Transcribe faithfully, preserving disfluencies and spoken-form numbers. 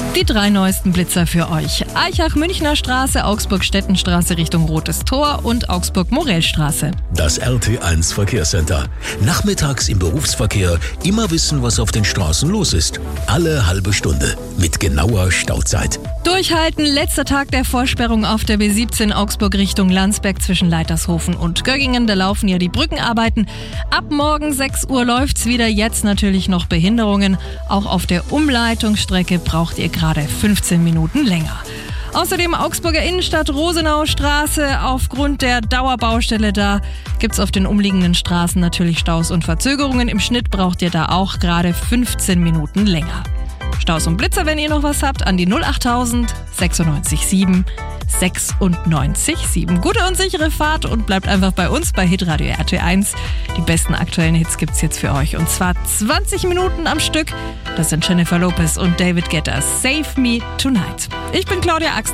Die drei neuesten Blitzer für euch. Eichach-Münchner Straße, Augsburg-Stettenstraße Richtung Rotes Tor und Augsburg-Morellstraße. Das R T eins Verkehrscenter. Nachmittags im Berufsverkehr immer wissen, was auf den Straßen los ist. Alle halbe Stunde mit genauer Stauzeit. Durchhalten, letzter Tag der Vorsperrung auf der B siebzehn Augsburg Richtung Landsberg zwischen Leitershofen und Göggingen. Da laufen ja die Brückenarbeiten. Ab morgen sechs Uhr läuft's wieder. Jetzt natürlich noch Behinderungen. Auch auf der Umleitungsstrecke braucht ihr gerade fünfzehn Minuten länger. Außerdem Augsburger Innenstadt, Rosenaustraße. Aufgrund der Dauerbaustelle da gibt's auf den umliegenden Straßen natürlich Staus und Verzögerungen. Im Schnitt braucht ihr da auch gerade fünfzehn Minuten länger. Staus und Blitzer, wenn ihr noch was habt, an die null achttausend sechsundneunzig sieben sechsundneunzig sieben. Gute und sichere Fahrt und bleibt einfach bei uns bei Hitradio R T eins. Die besten aktuellen Hits gibt's jetzt für euch und zwar zwanzig Minuten am Stück. Das sind Jennifer Lopez und David Guetta. Save Me Tonight. Ich bin Claudia Axt.